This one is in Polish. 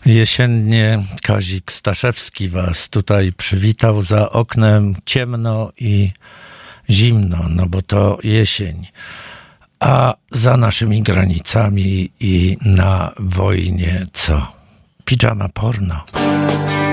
Jesiennie Kazik Staszewski was tutaj przywitał. Za oknem ciemno i zimno, no bo to jesień. A za naszymi granicami i na wojnie co? Pidżama porno.